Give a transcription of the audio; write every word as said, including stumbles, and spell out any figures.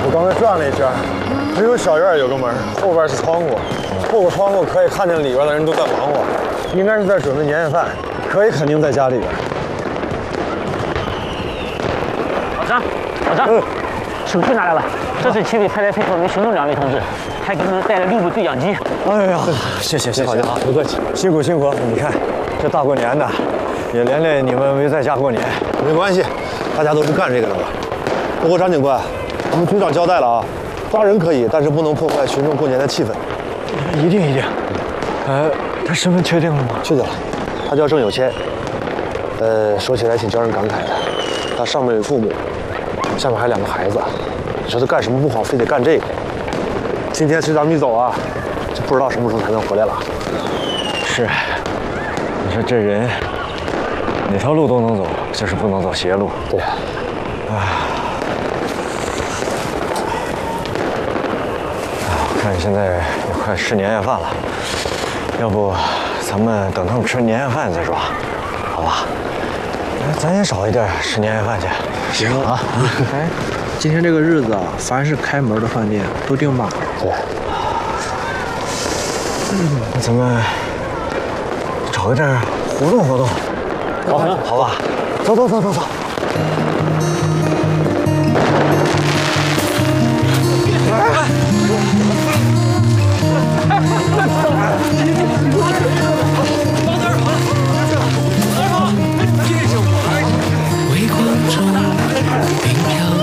我刚才转了一圈，只有小院有个门，后边是窗户，透过窗户可以看见里边的人都在忙活，应该是在准备年夜饭，可以肯定在家里边。 老张，老张，嗯、手续拿来了，这是区里派来配合我们行动两位同志，还给你们带了六部对讲机。 哎呀，谢谢谢谢，好，不客气，辛苦辛苦。你看，这大过年的，也连累你们没在家过年。 没关系，大家都是干这个的嘛。不过张警官，我们组长交代了啊，抓人可以，但是不能破坏群众过年的气氛。 一定一定。呃，他身份确定了吗？ 确定了，他叫郑有谦。呃，说起来挺叫人感慨的，他上面有父母，下面还有两个孩子。你说他干什么不好，非得干这个？今天随咱们一走啊，就不知道什么时候才能回来了。 是，你说这人哪条路都能走，就是不能走邪路。 对。 啊，我看现在也快吃年夜饭了，要不咱们等他们吃年夜饭再说，好吧？咱也少一点吃年夜饭去。 行啊。哎，今天这个日子啊，凡是开门的饭店都订满了。 对。 嗯，那咱们找一点活动活动，好，好吧？走走走走走。